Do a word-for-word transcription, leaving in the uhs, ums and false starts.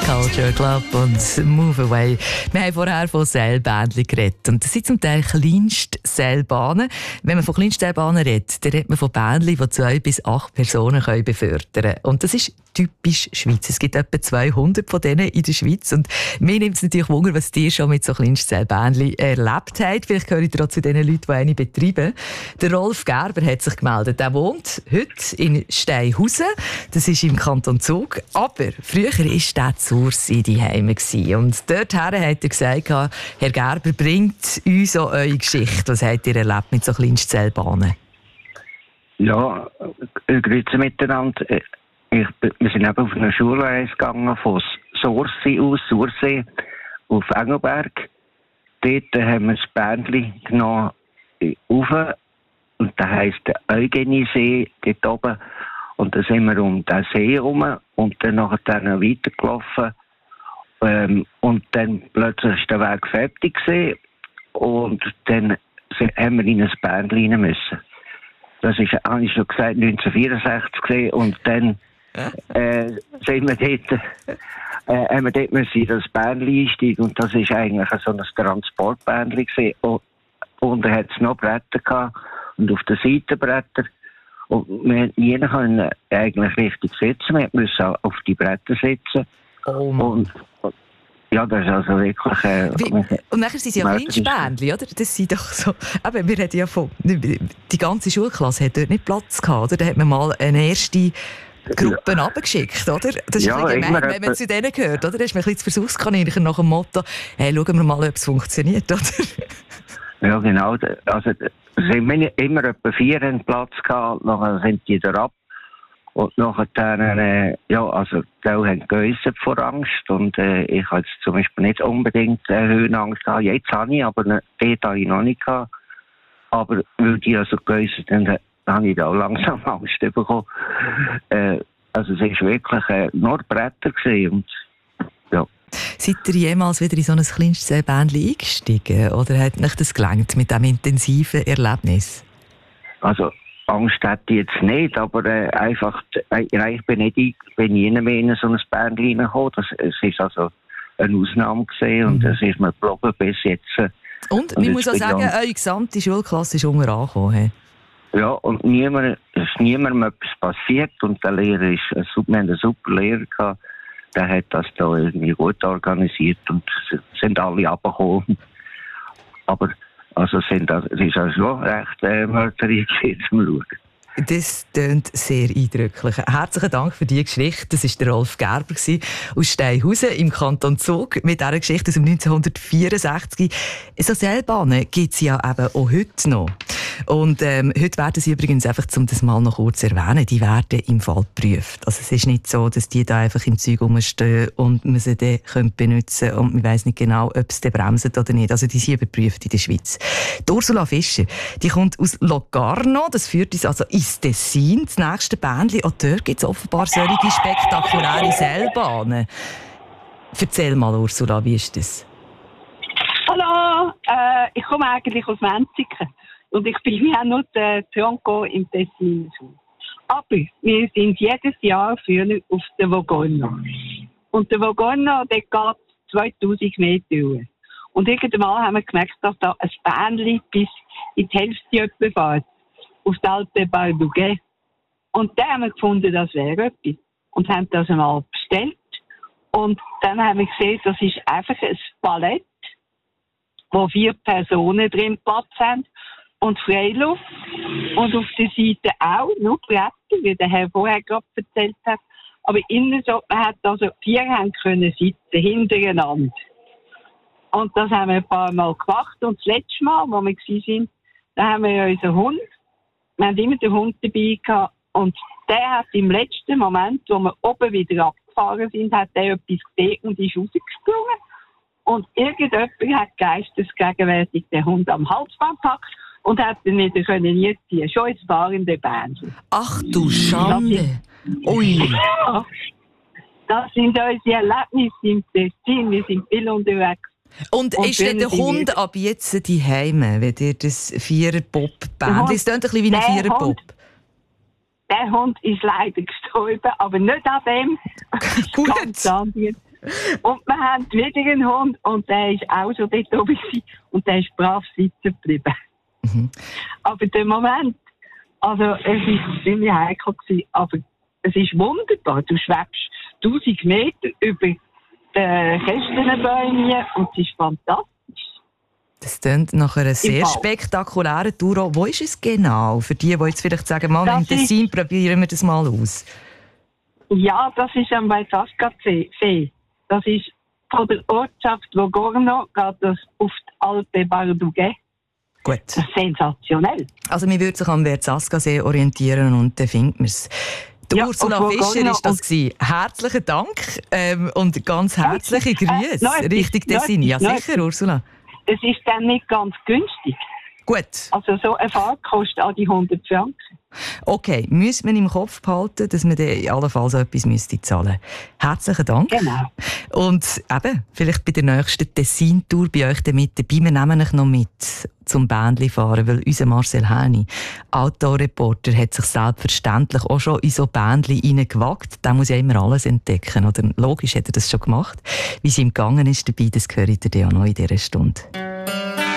Culture Club und Move Away. Wir haben vorher von Seilbähnchen geredet. Und das sind zum Teil Kleinstseilbahnen. Wenn man von Kleinstseilbahnen redet, dann redet man von Bähnchen, die zwei bis acht Personen können befördern können. Und das ist typisch Schweiz. Es gibt etwa zweihundert von denen in der Schweiz. Und mir nimmt es natürlich Wunder, was ihr schon mit so Kleinstseilbähnchen erlebt habt. Vielleicht gehört ihr auch zu den Leuten, die eine betreiben. Der Rolf Gerber hat sich gemeldet. Er wohnt heute in Steinhausen. Das ist im Kanton Zug. Aber früher war der Zurs in die Heime. Und dorthin hat er gesagt, Herr Gerber, bringt uns auch eure Geschichte. Was habt ihr erlebt mit so Kleinstseilbahnen? Ja, grüezi miteinander. Ich, wir sind eben auf eine Schulreise gegangen von Sursee aus, Sursee, auf Engelberg. Dort haben wir das Bähnchen genommen, rauf. Und das heisst der Eugeniesee, dort oben. Und dann sind wir um den See herum und dann nachher dann weitergelaufen. Ähm, und dann plötzlich war der Weg fertig gewesen. Und dann haben wir in ein Bähnchen rein müssen. Das ist, habe ich schon gesagt, neunzehnhundertvierundsechzig gewesen. Und dann äh, sind wir dort, äh, haben wir dort müssen in das Bähnchen einsteigen. Und das war eigentlich so ein Transportbähnchen gewesen. Und, und da hat es noch Bretter gehabt. Und auf den Seitenbretter. Und wir nie können eigentlich richtig sitzen. Wir mussten auf die Bretter sitzen. Oh Mann. Und, ja, das ist also wirklich... Äh, Wie, und nachher sind sie ja Kleinstbähnchen, oder? Das sind doch so... Aber wir reden ja von... Die ganze Schulklasse hat dort nicht Platz gehabt, oder? Da hat man mal eine erste Gruppe ja. runtergeschickt, oder? Das ist ja, ein bisschen gemein, wenn man zu denen gehört, oder? Da ist man ein bisschen das Versuchskaninchen nach dem Motto, hey, schauen wir mal, ob es funktioniert, oder? Ja, genau. Also, es haben immer etwa vier einen Platz gehabt, nachher sind die da ab. Und nachher dann, äh, ja, also, die haben geäussert vor Angst. Und äh, ich hatte jetzt zum Beispiel nicht unbedingt äh, Höhenangst gehabt. Jetzt habe ich, aber ne, dort habe ich noch nicht gehabt. Aber weil die also geäussert haben, dann habe ich da auch langsam Angst bekommen. Äh, also, es war wirklich äh, nur Bretter gewesen. Und, ja. Seid ihr jemals wieder in so ein Kleinstseilbähnchen eingestiegen? Oder hat euch das gelangt mit diesem intensiven Erlebnis? Also, Angst hätte ich jetzt nicht, aber äh, einfach, äh, ich bin nicht ich bin nie mehr in so ein Bähnchen reingekommen. Das, es ist also eine Ausnahme gewesen und es mhm. ist mir geblieben bis jetzt. Äh, und, und ich muss auch sagen, dann, eure gesamte Schulklasse ist unten angekommen. Hey? Ja, und niemand, es ist niemandem etwas passiert und der Lehrer ist, wir hatten einen super Lehrer gehabt, der hat das da irgendwie gut organisiert und sind alle abgekommen. Aber also sind das, es ist also recht äh, mörderig zum Schauen. Das klingt sehr eindrücklich. Herzlichen Dank für diese Geschichte. Das war der Rolf Gerber aus Steinhausen im Kanton Zug mit dieser Geschichte aus dem neunzehnhundertvierundsechzig. So Seilbahnen gibt es ja eben auch heute noch. Und ähm, heute werden sie übrigens, einfach um das mal noch kurz zu erwähnen, die werden im Fall geprüft. Also es ist nicht so, dass die da einfach im Zeug rumstehen und man sie dann benutzen können und man weiss nicht genau, ob es dann bremsen oder nicht. Also die sind überprüft in der Schweiz. Die Ursula Fischer, die kommt aus Locarno, das führt uns also ins Tessin, das nächste Bähnchen. Auch dort gibt es offenbar solche spektakuläre Seilbahnen. Erzähl mal, Ursula, wie ist das? Hallo, äh, ich komme eigentlich aus Menziken. Und ich bin ja noch der Tronco im Tessin. Aber wir sind jedes Jahr früher auf der Vogonna. Und der Vogonna, der geht zweitausend Meter hoch. Und irgendwann haben wir gemerkt, dass da ein Bähnchen bis in die Hälfte fährt. Auf die Alpe Bardouguet. Und dann haben wir gefunden, das wäre etwas. Und haben das einmal bestellt. Und dann haben wir gesehen, das ist einfach ein Ballett, wo vier Personen drin Platz haben. Und Freiluft. Und auf der Seite auch, nur Bretter, wie der Herr vorher gerade erzählt hat. Aber innen so, man hat also vier Hände können sitzen, hintereinander. Und das haben wir ein paar Mal gemacht. Und das letzte Mal, wo wir waren, da haben wir unseren Hund. Wir haben immer den Hund dabei gehabt. Und der hat im letzten Moment, wo wir oben wieder abgefahren sind, hat der etwas gesehen und ist rausgesprungen. Und irgendjemand hat geistesgegenwärtig den Hund am Halsband gepackt. Und hat dann wieder können einziehen. Schon ins fahrende Bähnchen. Ach du Schande! Ui! Ja, das sind unsere Erlebnisse im Tessin. Wir sind viel unterwegs. Und, und ist denn der Hund ab jetzt die Heime, wenn ihr das Vierer-Pop-Bändchen? Es klingt ein bisschen wie ein Vierer-Pop. der Hund ist leider gestorben, aber nicht an dem. Gut. Ganz anders. Und wir haben wieder einen Hund und der ist auch schon dort oben gewesen, und der ist brav sitzen geblieben. Mhm. Aber der Moment, also es war ziemlich heikel gewesen, aber es ist wunderbar. Du schwebst tausend Meter über die Kästenbäume und es ist fantastisch. Das klingt nach einer sehr Wald. spektakulären Tour. Wo ist es genau? Für die, die jetzt vielleicht sagen, Mann, Das im Tessin ist- probieren wir das mal aus. Ja, das ist am Valsasca-See. Das ist von der Ortschaft Logorno, geht das auf die Alpe Barduguet. Gut. Das ist sensationell. Also man würde sich am Verzasca-See orientieren und dann findet man es. Ja, Ursula und Fischer Lugano war das. gewesen. Herzlichen Dank ähm, und ganz herzliche Grüße noch etwas, Richtung noch Tessin. Ja, etwas, noch sicher, Ursula. Es ist dann nicht ganz günstig. Gut. Also so eine Fahrt kostet an die hundert Franken. Okay, müssen wir im Kopf behalten, dass man dann allenfalls etwas müsste zahlen. Herzlichen Dank. Genau. Und eben, vielleicht bei der nächsten Tessin-Tour bei euch dann mit dabei. Wir nehmen euch noch mit zum Bändli fahren, weil unser Marcel Häni, Autoreporter, hat sich selbstverständlich auch schon in so Bändli hineingewagt. Der muss ja immer alles entdecken, oder? Logisch hat er das schon gemacht. Wie es ihm gegangen ist dabei, das höre ich dir dann auch noch in dieser Stunde.